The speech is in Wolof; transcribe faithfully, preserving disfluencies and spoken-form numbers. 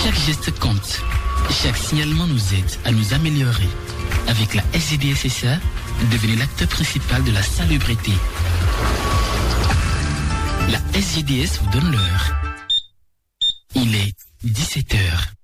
Chaque geste compte. Chaque signalement nous aide à nous améliorer. Avec la S G D S S A, devenez l'acteur principal de la salubrité. La S G D S vous donne l'heure. Il est dix-sept heures.